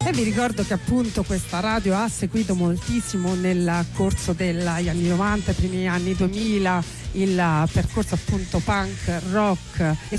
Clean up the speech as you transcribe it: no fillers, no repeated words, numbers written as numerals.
E vi ricordo che appunto questa radio ha seguito moltissimo nel corso degli anni 90, primi anni 2000, il percorso appunto punk, rock e